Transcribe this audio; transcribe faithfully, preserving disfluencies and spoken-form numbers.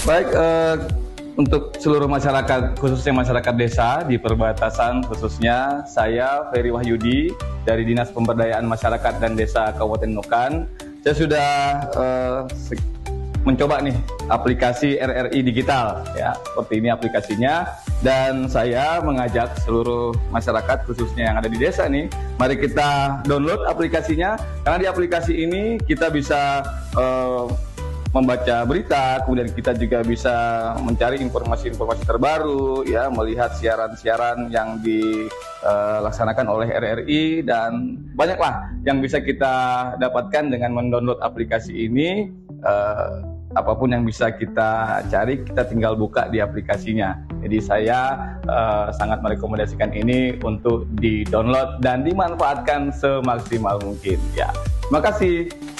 Baik, eh, untuk seluruh masyarakat, khususnya masyarakat desa di perbatasan, khususnya saya Ferry Wahyudi dari Dinas Pemberdayaan Masyarakat dan Desa Kabupaten Nukan. Saya sudah eh, mencoba nih aplikasi R R I digital, ya seperti ini aplikasinya, dan saya mengajak seluruh masyarakat khususnya yang ada di desa nih, mari kita download aplikasinya, karena di aplikasi ini kita bisa eh, membaca berita, kemudian kita juga bisa mencari informasi-informasi terbaru, ya, melihat siaran-siaran yang dilaksanakan oleh R R I, dan banyaklah yang bisa kita dapatkan dengan mendownload aplikasi ini. Uh, apapun yang bisa kita cari, kita tinggal buka di aplikasinya. Jadi saya uh, sangat merekomendasikan ini untuk di-download dan dimanfaatkan semaksimal mungkin. Ya, terima kasih.